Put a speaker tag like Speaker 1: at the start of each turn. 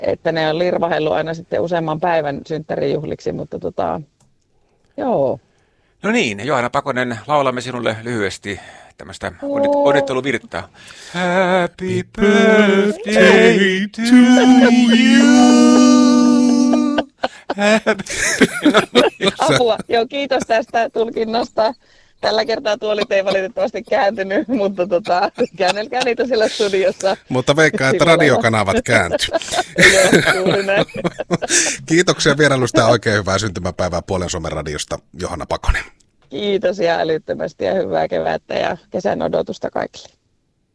Speaker 1: että ne on lirvahellut aina sitten useamman päivän synttärijuhliksi, mutta joo.
Speaker 2: No niin, Johanna Pakonen, laulamme sinulle lyhyesti tämmöistä onnitteluvirttaa. Happy birthday to you.
Speaker 1: Apua, joo, kiitos tästä tulkinnasta. Tällä kertaa tuolit ei valitettavasti kääntynyt, mutta käännelkää niitä siellä studiossa.
Speaker 3: Mutta veikkaan, että radiokanavat kääntyy. Kiitoksia vierailusta ja oikein hyvää syntymäpäivää Puolen Suomen radiosta, Johanna Pakonen.
Speaker 1: Kiitos ja älyttömästi ja hyvää kevättä ja kesän odotusta kaikille.